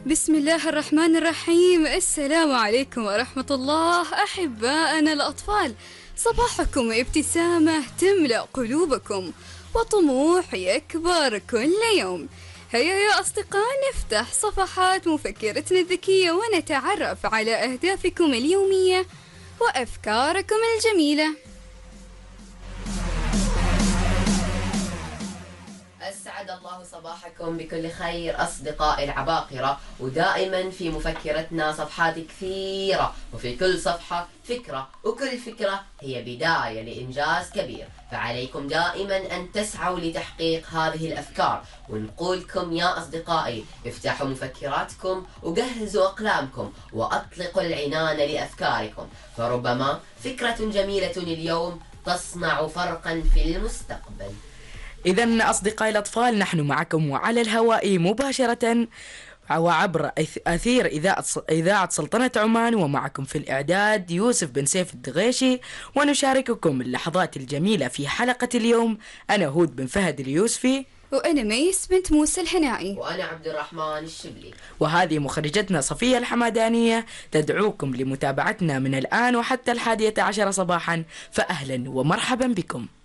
بسم الله الرحمن الرحيم. السلام عليكم ورحمة الله أحباءنا الأطفال، صباحكم ابتسامة تملأ قلوبكم وطموح يكبر كل يوم. هيا يا أصدقاء نفتح صفحات مفكرتنا الذكية ونتعرف على أهدافكم اليومية وأفكاركم الجميلة. أسعد الله صباحكم بكل خير أصدقائي العباقرة، ودائما في مفكرتنا صفحات كثيرة، وفي كل صفحة فكرة، وكل فكرة هي بداية لإنجاز كبير، فعليكم دائما أن تسعوا لتحقيق هذه الأفكار. ونقولكم يا أصدقائي افتحوا مفكراتكم وجهزوا أقلامكم وأطلقوا العنان لأفكاركم، فربما فكرة جميلة اليوم تصنع فرقا في المستقبل. إذن أصدقائي الأطفال، نحن معكم وعلى الهواء مباشرة وعبر أثير إذاعة سلطنة عمان، ومعكم في الإعداد يوسف بن سيف الدغيشي، ونشارككم اللحظات الجميلة في حلقة اليوم. أنا هود بن فهد اليوسفي، وأنا ميس بنت موسى الهنائي، وأنا عبد الرحمن الشبلي، وهذه مخرجتنا صفية الحمادانية. تدعوكم لمتابعتنا من الآن وحتى 11 صباحا، فأهلا ومرحبا بكم.